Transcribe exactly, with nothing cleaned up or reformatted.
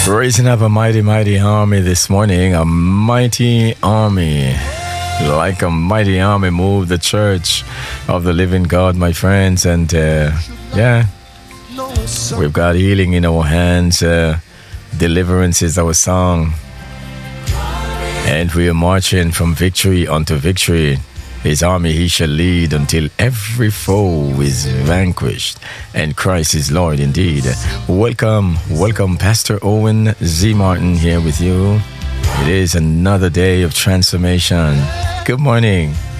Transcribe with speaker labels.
Speaker 1: Raising up a mighty, mighty army this morning, a mighty army. Like a mighty army, move the church of the living God, my friends. And uh, yeah, we've got healing in our hands. Uh, deliverance is our song. And we are marching from victory unto victory. His army he shall lead until every foe is vanquished, and Christ is Lord indeed. Welcome, welcome, Pastor Owen Z. Martin here with you. It is another day of transformation. Good morning.